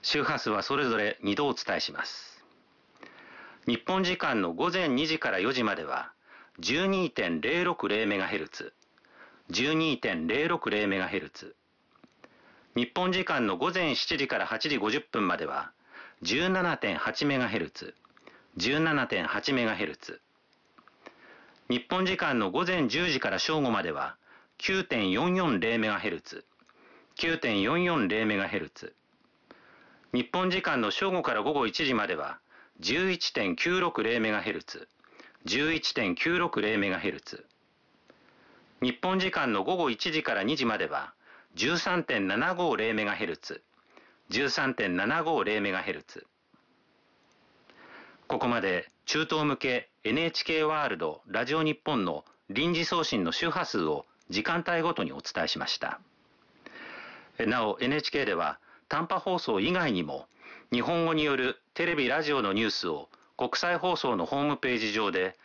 周波数はそれぞれ2度お伝えします。日本時間の午前2時から4時までは 12.060MHz、12.060MHz。日本時間の午前7時から8時50分までは 17.8MHz、17.8MHz。日本時間の午前10時から正午までは 9.440MHz、9.440MHz。日本時間の正午から午後1時までは 11.960MHz、11.960MHz。日本時間の午後1時から2時までは 13.750MHz、13.750MHz。ここまで中東向け NHK ワールドラジオ日本の臨時送信の周波数を時間帯ごとにお伝えしました。なお NHK では短波放送以外にも日本語によるテレビラジオのニュースを国際放送のホームページ上で